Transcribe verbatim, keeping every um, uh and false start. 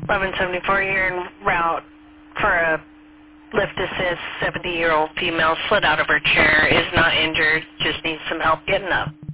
eleven seventy-four, you're en route for a lift assist. seventy-year-old female slid out of her chair, is not injured, just needs some help getting up.